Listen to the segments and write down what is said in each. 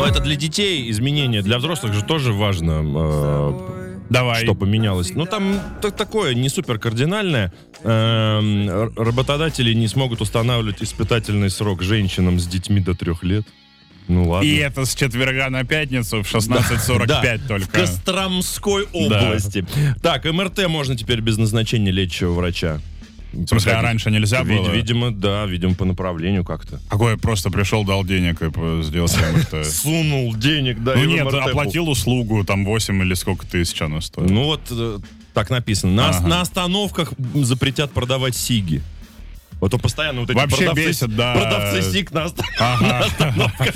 Но это для детей изменения, для взрослых же тоже важно, Давай. что поменялось. Ну, там такое не супер кардинальное. Работодатели не смогут устанавливать испытательный срок женщинам с детьми до 3 лет. Ну ладно. И это с четверга на пятницу в 16:45 только. В Костромской области. Так, МРТ можно теперь без назначения лечащего врача. В смысле, а раньше нельзя было? Видимо, по направлению как-то. Какой просто пришел, дал денег и сделал МРТ. Сунул денег, да. Ну нет, оплатил услугу, там 8 или сколько тысяч оно стоит. Ну вот так написано. На остановках запретят продавать сиги. Вот то постоянно вот эти вообще бесит, да. Продавцы сиг на остановках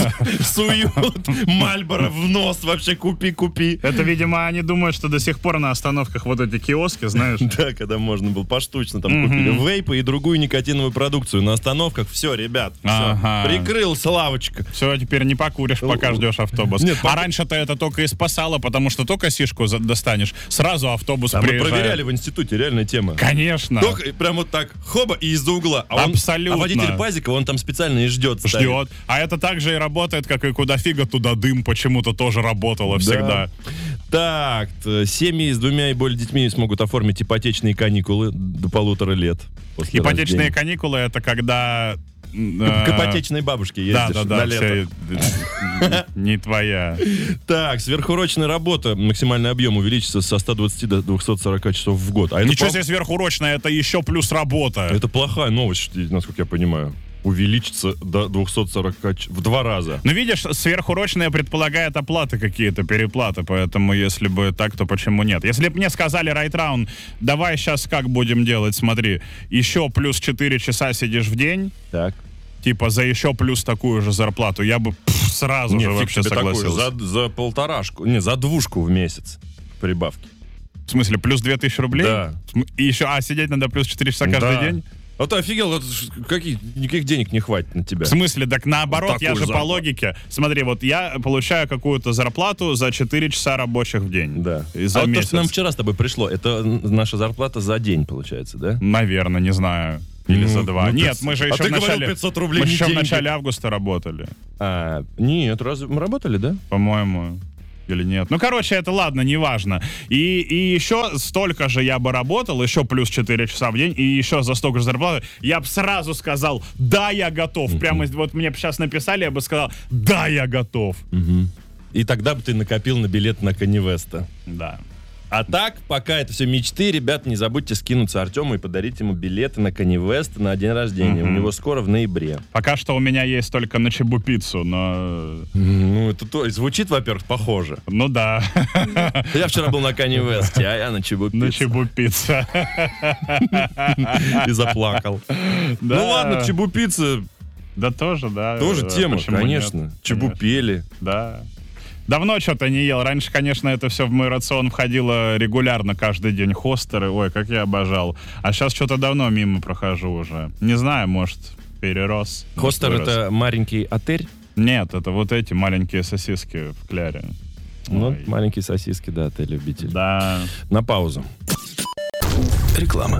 суют Мальборо в нос, вообще купи. Это, видимо, они думают, что до сих пор на остановках вот эти киоски, знаешь. Да, когда можно было поштучно там купили вейпы и другую никотиновую продукцию. На остановках все, ребят, все, прикрылся лавочка. Все, теперь не покуришь, пока ждешь автобус. Нет, а раньше-то это только и спасало, потому что только сишку достанешь, сразу автобус приезжает. Мы проверяли в институте, реальная тема. Конечно. Только прям вот так, хоба, и из-за угла. Абсолютно. А водитель пазика, он там специально и ждет. Ждет. А это также и работает, как и куда фига, туда дым почему-то тоже работало всегда. Так, семьи с 2 и более детьми смогут оформить ипотечные каникулы до 1,5 лет. Ипотечные каникулы — это когда... К ипотечной бабушке ездишь на лето. Не твоя. Так, сверхурочная работа, максимальный объем увеличится со 120 до 240 часов в год. Ничего себе сверхурочная, это еще плюс работа. Это плохая новость, насколько я понимаю. Увеличится до 240 в 2 раза. Ну, видишь, сверхурочная предполагает оплаты какие-то, переплаты, поэтому если бы так, то почему нет? Если бы мне сказали, Райтраун, давай сейчас как будем делать, смотри, еще плюс 4 часа сидишь в день, так. Типа за еще плюс такую же зарплату, я бы сразу же вообще согласился. За 1,5, не, за 2 в месяц прибавки. В смысле, плюс 2000 рублей? Да. И еще, сидеть надо плюс 4 часа каждый день? А ты офигел, никаких денег не хватит на тебя. В смысле? Так наоборот, я же зарплату. по логике. Смотри, вот я получаю какую-то зарплату за 4 часа рабочих в день. Да. И за месяц. То, что нам вчера с тобой пришло, это наша зарплата за день, получается, да? Наверное, не знаю. Или за 2. Нет, мы же еще в начале... 500 рублей мы еще в начале августа работали. Нет, разве мы работали, да? По-моему. Или нет. Ну, короче, это ладно, неважно. И еще столько же я бы работал, еще плюс 4 часа в день, и еще за столько же зарплаты, я бы сразу сказал, да, я готов. Прямо вот мне бы сейчас написали, я бы сказал, да, я готов. И тогда бы ты накопил на билет на Канье Веста. Да. А так, пока это все мечты, ребят, не забудьте скинуться Артему и подарить ему билеты на Канье Веста на день рождения. У него скоро в ноябре. Пока что у меня есть только на Чебупиццу, но... Ну, это то... Звучит, во-первых, похоже. Ну да. Я вчера был на Канье Весте, а я на Чебупицу. На Чебупице. И заплакал. Ну ладно, Чебупица... Да тоже, да. Тоже тема, конечно. Чебупели. Да. Давно что-то не ел. Раньше, конечно, это все в мой рацион входило регулярно, каждый день. Хостеры, ой, как я обожал. А сейчас что-то давно мимо прохожу уже. Не знаю, может, перерос. Хостер — это маленький отель? Нет, это вот эти маленькие сосиски в кляре. Ну, маленькие сосиски, да, ты любитель. Да. На паузу. Реклама.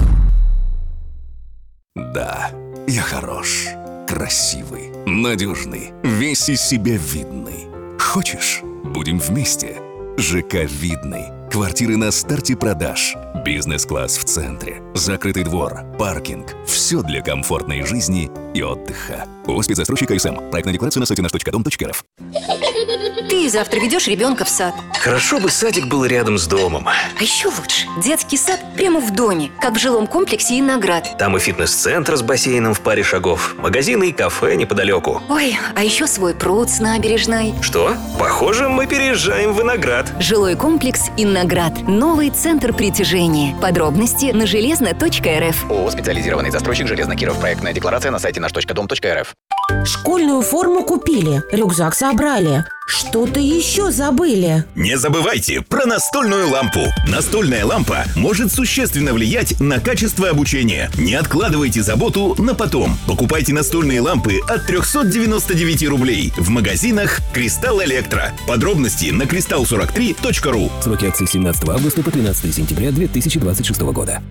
Да, я хорош, красивый, надежный, весь из себя видный. Хочешь? Будем вместе. ЖК «Видный». Квартиры на старте продаж. Бизнес-класс в центре. Закрытый двор. Паркинг. Все для комфортной жизни и отдыха. У спецзастройщика СМ. Проектная декларация на сайте наш.дом.рф. Ты завтра ведешь ребенка в сад. Хорошо бы садик был рядом с домом. А еще лучше. Детский сад прямо в доме, как в жилом комплексе «Иноград». Там и фитнес-центр с бассейном в паре шагов, магазины и кафе неподалеку. Ой, а еще свой пруд с набережной. Что? Похоже, мы переезжаем в Виноград. Жилой комплекс «Иноград». Новый центр притяжения. Подробности на железно.рф. ООО «Специализированный застройщик Железнокиров». Проектная декларация на сайте наш.дом.рф. Школьную форму купили, рюкзак собрали. Что-то еще забыли. Не забывайте про настольную лампу. Настольная лампа может существенно влиять на качество обучения. Не откладывайте заботу на потом. Покупайте настольные лампы от 399 рублей в магазинах «Кристалл Электро». Подробности на crystal43.ru. Сроки акции с 17 августа по 13 сентября 2026 года.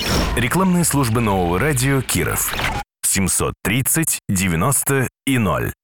Рекламные службы нового радио Киров. 730 90 и 0.